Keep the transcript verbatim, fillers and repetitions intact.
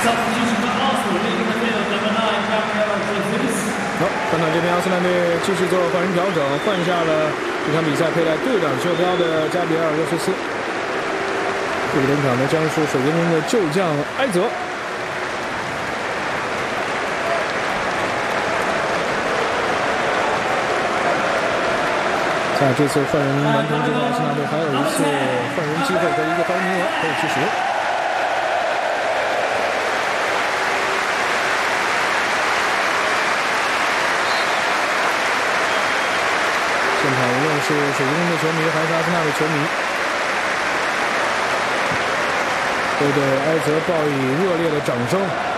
好，看到这边阿森纳队继续做换人调整，换下了这场比赛佩戴队长袖标的加比尔·约瑟斯。这个登场的将是水晶宫的旧将埃泽。在这次换人完成之后，阿森纳队还有一次换人机会和一个换人名额可以去使用。现场无论是水晶宫的球迷还是阿森纳的球迷，都对埃泽报以热烈的掌声。